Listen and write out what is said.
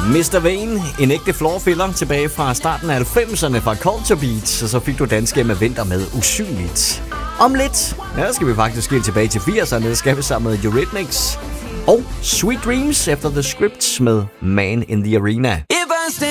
Mr. Vane, en ægte floorfiller tilbage fra starten af 90'erne fra Culture Beats, og så fik du danske med Vinter med Usynligt. Om lidt, ja, skal vi faktisk helt tilbage til 80'erne, det skal vi sammen med Eurythmics og Sweet Dreams efter The Scripts med Man in the Arena.